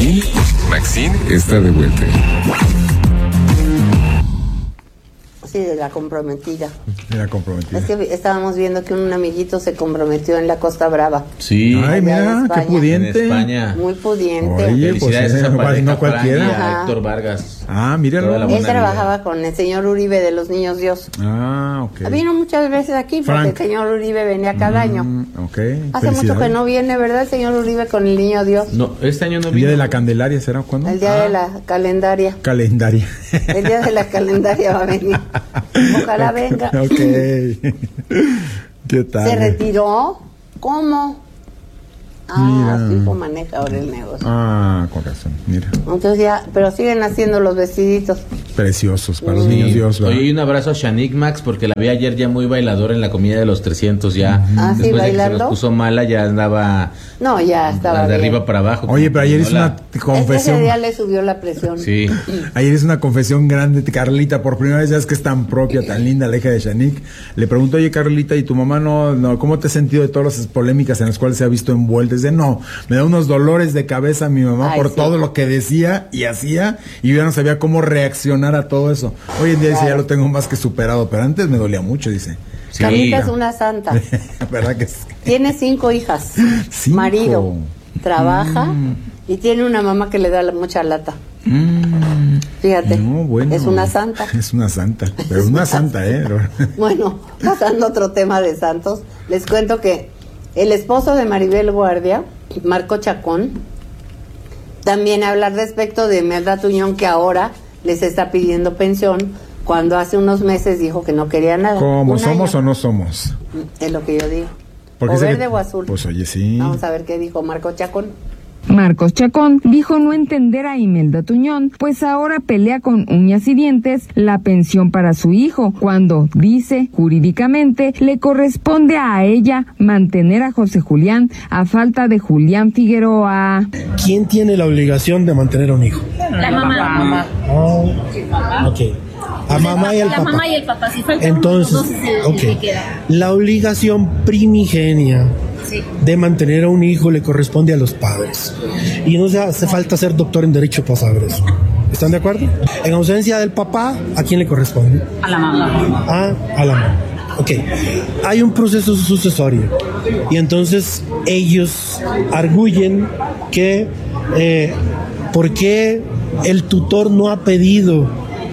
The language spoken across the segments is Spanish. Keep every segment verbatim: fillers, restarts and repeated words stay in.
fin, Maxine está de vuelta. Sí, de la comprometida. De la comprometida. Es que estábamos viendo que un amiguito se comprometió en la Costa Brava. Sí. Ay, mira, qué pudiente. En España. Muy pudiente. Oye, Felicidades pues, a esa eh, pareja, no cualquiera. Fran y a Ajá. Héctor Vargas. Ah, míralo. Toda la Él buena trabajaba vida. con el señor Uribe de los Niños Dios. Ah, ok. Vino muchas veces aquí porque Frank. el señor Uribe venía cada año. Mm, ok. Hace mucho que no viene, ¿verdad? El señor Uribe con el Niño Dios. No, este año no El vino. día de la Candelaria, ¿será cuándo? El día Ah, de la calendaria. Calendaria. El día de la calendaria va a venir. Ojalá venga. Ok. ¿Qué tal? ¿Se retiró? ¿Cómo? Ah, Mira. su hijo maneja ahora el negocio. Ah, con razón, mira. Entonces ya, pero siguen haciendo los vestiditos. Preciosos para los Sí. niños Dios, ¿verdad? Oye, y un abrazo a Shanique Max porque la vi ayer ya muy bailadora en la comida de los trescientos ya. Ah, ¿sí, Después de que se bailando? nos puso mala ya andaba No, ya estaba de bien. arriba para abajo. Oye, pero ayer hizo Hola. una Es que ese confesión. día le subió la presión. Sí. Ayer es una confesión grande, Carlita, por primera vez, ya es que es tan propia, tan linda la hija de Shanique. Le pregunto, oye, Carlita, ¿y tu mamá no, no, cómo te has sentido de todas las polémicas en las cuales se ha visto envuelta? Dice, no, me da unos dolores de cabeza a mi mamá Ay, por sí. todo lo que decía y hacía, y yo ya no sabía cómo reaccionar a todo eso. Hoy en día dice, Claro. ya lo tengo más que superado, pero antes me dolía mucho, dice. Sí. Carlita es una santa. ¿Verdad que sí? Tiene cinco hijas. Cinco. Marido. Trabaja Mm. y tiene una mamá que le da la- mucha lata. Mm, Fíjate. no, bueno. Es una santa. Es una santa, pero una santa, ¿eh? Bueno, pasando a otro tema de santos, les cuento que el esposo de Maribel Guardia, Marco Chacón, también habla respecto de Imelda Tuñón, que ahora les está pidiendo pensión, cuando hace unos meses dijo que no quería nada. ¿Cómo Un somos año. o no somos? Es lo que yo digo. Porque O sé que- verde o azul. Pues oye, sí. Vamos a ver qué dijo Marco Chacón. Marcos Chacón dijo no entender a Imelda Tuñón, pues ahora pelea con uñas y dientes la pensión para su hijo, cuando, dice, jurídicamente le corresponde a ella mantener a José Julián a falta de Julián Figueroa. ¿Quién tiene la obligación de mantener a un hijo? La mamá. Ah, ok. A mamá y al La papá. mamá y el papá. Si falta Entonces, uno de los dos, es el ok. que queda. La obligación primigenia Sí. de mantener a un hijo le corresponde a los padres. Y no se hace falta ser doctor en derecho para saber eso. ¿Están de acuerdo? En ausencia del papá, ¿a quién le corresponde? A la mamá. Ah, a la mamá. Ok. Hay un proceso sucesorio. Y entonces ellos arguyen que eh, ¿por qué el tutor no ha pedido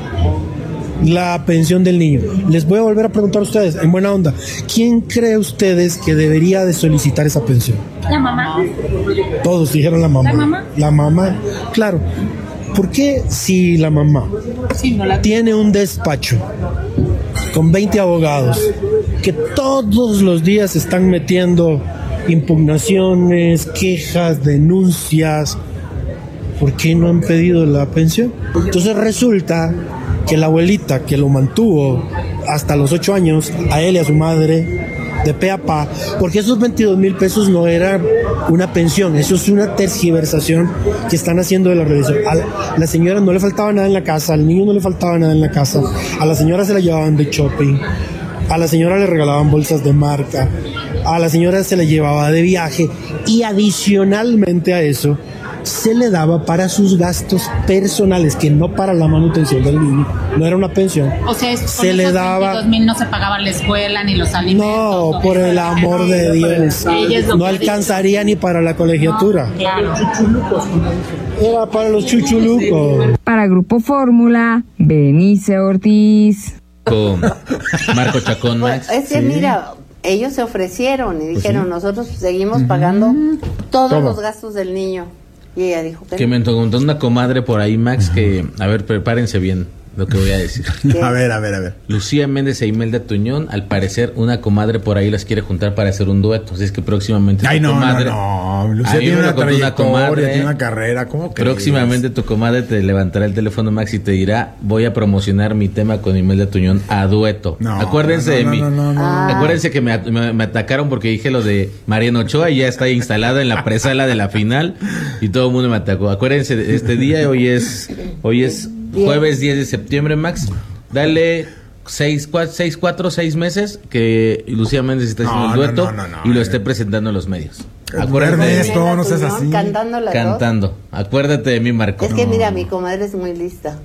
la pensión del niño? Les voy a volver a preguntar a ustedes, en buena onda, ¿quién cree ustedes que debería de solicitar esa pensión? La mamá. Todos dijeron la mamá. ¿La mamá? La mamá, claro. ¿Por qué si la mamá Sí, no la tiene un despacho con veinte abogados que todos los días están metiendo impugnaciones, quejas, denuncias, ¿por qué no han pedido la pensión? Entonces resulta que la abuelita que lo mantuvo hasta los ocho años, a él y a su madre, de pe a pa, porque esos veintidós mil pesos no era una pensión, eso es una tergiversación que están haciendo de la religión. A la, la señora no le faltaba nada en la casa, al niño no le faltaba nada en la casa, a la señora se la llevaban de shopping, a la señora le regalaban bolsas de marca, a la señora se le llevaba de viaje y adicionalmente a eso se le daba para sus gastos personales, que no para la manutención del niño, no era una pensión. O sea, es, Se le daba- veintidós mil no se pagaba la escuela ni los alimentos. No, todo por eso. el amor de Dios, Ella es lo no que alcanzaría ni para la colegiatura, dice. Claro. era para los chuchulucos. Para Grupo Fórmula, Benice Ortiz. Con Marco Chacón Max. Es que Sí. mira, ellos se ofrecieron y Pues dijeron, sí. nosotros seguimos pagando todos Todo. los gastos del niño. Y ella dijo que, Que no. me contó una comadre por ahí, Max, que, a ver, prepárense bien lo que voy a decir. ¿Qué? A ver, a ver, a ver. Lucía Méndez e Imelda Tuñón, al parecer, una comadre por ahí las quiere juntar para hacer un dueto. Así es que próximamente Ay, tu no, comadre. no, no. Lucía A mí tiene me lo una contó trayectoria, tiene una carrera, ¿cómo crees? Próximamente tu comadre te levantará el teléfono, Max, y te dirá, voy a promocionar mi tema con Imelda Tuñón a dueto. No, Acuérdense no, de no, mí. no, no, no, Ah. Acuérdense que me, me- me atacaron porque dije lo de Mariano Ochoa y ya está instalada en la presala de la final y todo el mundo me atacó. Acuérdense de este día, hoy es hoy es Bien. jueves diez de septiembre, Max. Dale seis, cua- seis, cuatro, seis meses que Lucía Méndez está haciendo No, el no, dueto no, no, no, y lo eh. esté presentando en los medios. Ernesto, no seas Tuñón así. Cantando las dos. Cantando. Acuérdate de mí, Marco. Es que mira, mi comadre es muy lista.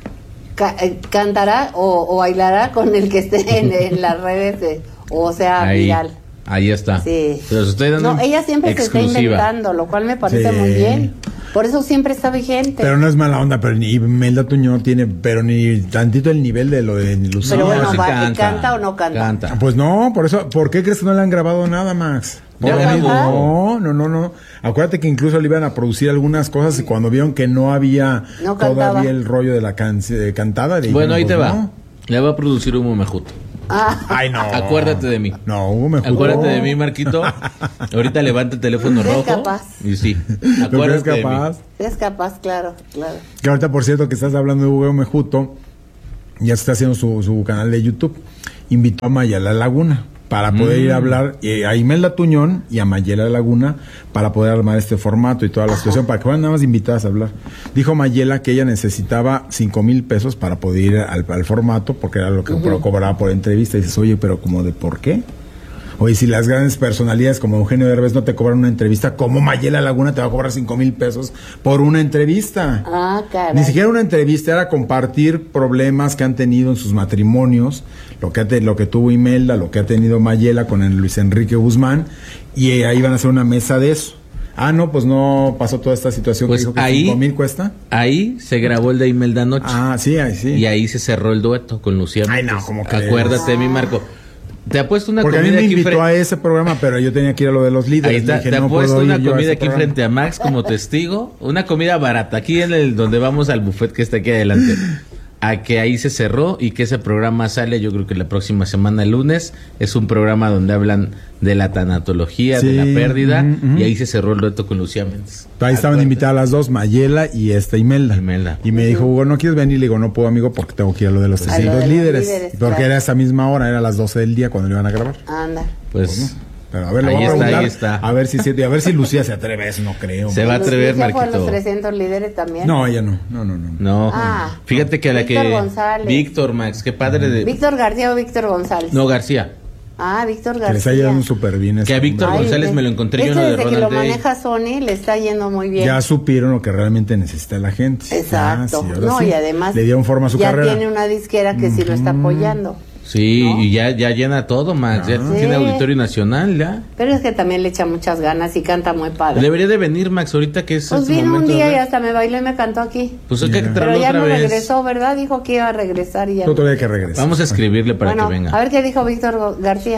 Ca- eh, cantará o, o bailará con el que esté en, en las redes, de- o sea, Ahí, viral. ahí está. Sí. Te los estoy dando No, ella siempre se está exclusiva. inventando, lo cual me parece Sí. muy bien. Por eso siempre está vigente. Pero no es mala onda, pero ni Imelda Tuñón tiene, pero ni tantito el nivel de lo de Lucía. Pero bueno, No, sí va, ¿canta o no canta? Canta. Pues no, por eso, ¿por qué crees que no le han grabado nada, Max? Ya Por lo grabó. mismo. No, no, no, no. Acuérdate que incluso le iban a producir algunas cosas y cuando vieron que no había No cantaba. todavía el rollo de la can eh, cantada, le Bueno, dijeron, ahí te pues, va. no. Le va a producir Humo Mejuto. Ah, Ay, no. Acuérdate de mí. No, Hugo me jugó. Acuérdate de mí, Marquito. Ahorita levanta el teléfono ¿Eres rojo. capaz? Y sí. ¿Tú crees Acuérdate de mí. capaz? es capaz, claro, claro. Que ahorita, por cierto, que estás hablando de Hugo Mejuto, ya se está haciendo su, su canal de YouTube. Invitó a Mayela Laguna para poder ir a hablar, eh, a Imelda Tuñón y a Mayela Laguna para poder armar este formato y toda la situación, para que fueran nada más invitadas a hablar. Dijo Mayela que ella necesitaba cinco mil pesos para poder ir al, al formato, porque era lo que uh-huh. cobraba por entrevista. Y dices, oye, pero como de por qué? Oye, si las grandes personalidades como Eugenio Derbez no te cobran una entrevista, ¿cómo Mayela Laguna te va a cobrar cinco mil pesos por una entrevista? Ah, caray. Ni siquiera una entrevista, era compartir problemas que han tenido en sus matrimonios, lo que, ha te, lo que tuvo Imelda, lo que ha tenido Mayela con el Luis Enrique Guzmán, y eh, ahí van a hacer una mesa de eso. Ah, no, pues no pasó toda esta situación Pues que dijo que ahí- cinco mil cuesta. Ahí se grabó el de Imelda anoche. Ah, sí, ahí sí. Y ahí se cerró el dueto con Lucía Ay, Méndez. no, ¿cómo crees? Acuérdate de mí, Marco. Te apuesto una Porque a mí comida me aquí invitó fre- a ese programa, pero yo tenía que ir a lo de los líderes. Ahí está, Le dije, te no apuesto puedo una ir yo a comida ese aquí programa. frente a Max como testigo, una comida barata, aquí en el donde vamos al buffet que está aquí adelante, a que ahí se cerró y que ese programa sale, yo creo que la próxima semana, el lunes, es un programa donde hablan de la tanatología, Sí, de la pérdida, ujú, ujú. y ahí se cerró el dueto con Lucía Méndez. Ahí estaban Acuérdate. invitadas las dos, Mayela y esta Imelda. Imelda. Y me dijo, Hugo, ¿no quieres venir? Le digo, no puedo, amigo, porque tengo que ir a lo de los A lo trescientos de los líderes. líderes, Porque claro. era esa misma hora, era las doce del día cuando lo iban a grabar. Anda. Pues Pero a ver, le Ahí voy a está, preguntar, ahí está. A ver si, si- a ver si Lucía se atreve, eso no creo. Se va a atrever, ¿Lucía fue a los Marquito. trescientos líderes también? No, ella no, no, no, no. No, Ah. fíjate que a la Víctor que... González. Víctor, Max, qué padre de... ¿Víctor García o Víctor González? No, García. Ah, Víctor Que García. les haya ido súper bien. ese Que a Víctor hombre. González me lo encontré yo es en que lo de desde que lo Ronald Day. maneja Sony le está yendo muy bien. Ya supieron lo que realmente necesita la gente. Exacto. Ah, sí, ahora no, sí. y además le dieron forma a su ya carrera. tiene una disquera que sí lo está apoyando. Sí, ¿No? y ya, ya llena todo, Max. Ya Sí. tiene auditorio nacional, ya. Pero es que también le echa muchas ganas y canta muy padre. Debería de venir, Max, ahorita que es Pues este vino un momento de día y ver. hasta me bailó y me cantó aquí. Pues hay que Mira. traerlo Pero ya otra no vez. regresó, ¿verdad? Dijo que iba a regresar y ya. Yo todavía hay que regresar. Vamos a escribirle para bueno, que venga. a ver qué dijo Víctor Go- García.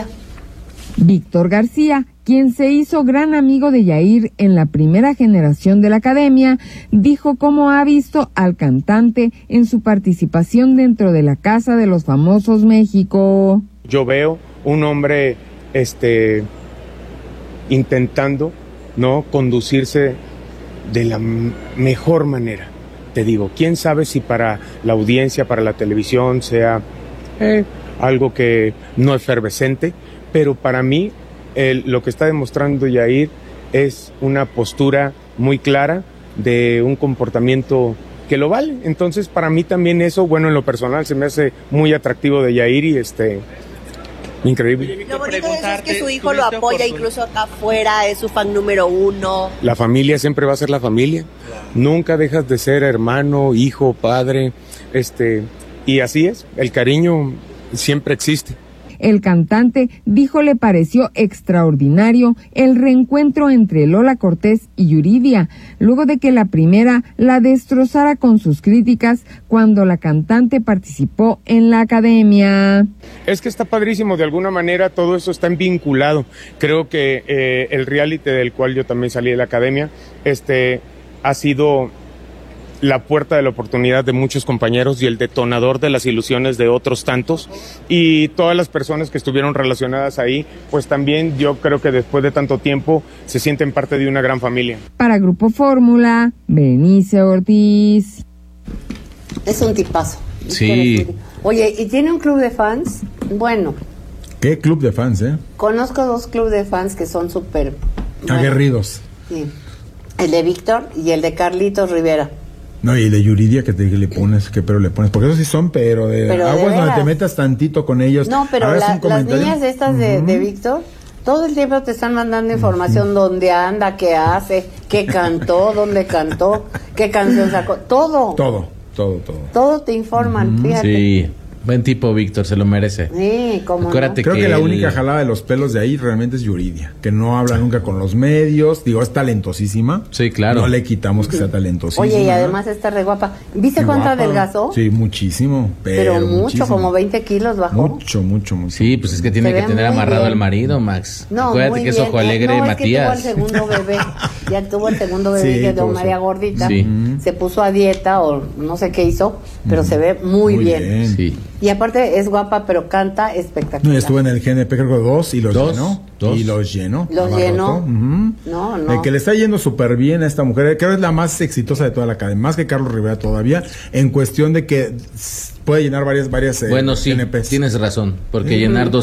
Víctor García, quien se hizo gran amigo de Yair en la primera generación de la academia, dijo cómo ha visto al cantante en su participación dentro de la Casa de los Famosos México. Yo veo un hombre este intentando no conducirse de la m- mejor manera. Te digo, quién sabe si para la audiencia, para la televisión sea eh, algo que no efervescente, pero para mí el- lo que está demostrando Yair es una postura muy clara de un comportamiento que lo vale. Entonces, para mí también eso, bueno, en lo personal se me hace muy atractivo de Yair y este increíble. Lo bonito de eso es que su hijo lo apoya incluso acá afuera, es su fan número uno. La familia siempre va a ser la familia. Nunca dejas de ser hermano, hijo, padre, este, y así es, el cariño siempre existe. El cantante dijo le pareció extraordinario el reencuentro entre Lola Cortés y Yuridia, luego de que la primera la destrozara con sus críticas cuando la cantante participó en la academia. Es que está padrísimo, de alguna manera todo eso está vinculado. Creo que eh, el reality del cual yo también salí de la academia, este, ha sido la puerta de la oportunidad de muchos compañeros y el detonador de las ilusiones de otros tantos, y todas las personas que estuvieron relacionadas ahí, pues también yo creo que después de tanto tiempo se sienten parte de una gran familia. Para Grupo Fórmula, Berenice Ortiz. Es un tipazo. Sí. Oye, ¿y tiene un club de fans? Bueno, Qué club de fans, ¿eh? conozco dos clubes de fans que son súper... bueno, Aguerridos. sí. El de Víctor y el de Carlitos Rivera. No, y de Yuridia que te le pones, que pero le pones, porque esos sí son, pero de Pero de aguas donde veras. te metas tantito con ellos. No, pero hagas la- un las comentario. niñas estas de, de Víctor, todo el tiempo te están mandando información, dónde anda, qué hace, qué cantó, dónde cantó, qué canción sacó, todo. Todo, todo, todo. Todo te informan, fíjate. Sí, buen tipo, Víctor, se lo merece. Sí, cómo Acuérdate Creo que, que la el- única jalada de los pelos de ahí realmente es Yuridia, que no habla nunca con los medios, digo, es talentosísima. Sí, claro. No le quitamos que sea talentosísima. Oye, y ¿no? además está re guapa. ¿Viste Qué cuánto guapa. adelgazó? Sí, muchísimo, pero, Pero mucho, muchísimo. como veinte kilos bajó. Mucho, mucho, mucho. Sí, pues es que tiene Se que ve tener muy amarrado bien. al marido, Max. No, Acuérdate muy que es bien. ojo Eh, alegre no, Matías. Es que tuvo el segundo bebé. Ya tuvo el segundo bebé Sí, que dio pues, María Gordita. sí. Se puso a dieta o no sé qué hizo, pero se ve muy, Muy bien. bien. Sí. Y aparte es guapa, pero canta espectacular. No, y estuvo en el G N P, creo que dos, y los Dos, llenó. dos. Y los llenó. Los Abarrotó. llenó. Ujú. No, no. El que le está yendo súper bien a esta mujer, creo que es la más exitosa de toda la cadena, más que Carlos Rivera todavía, en cuestión de que s- puede llenar varias, varias eh, Bueno, sí, G N Ps. tienes razón, porque llenar dos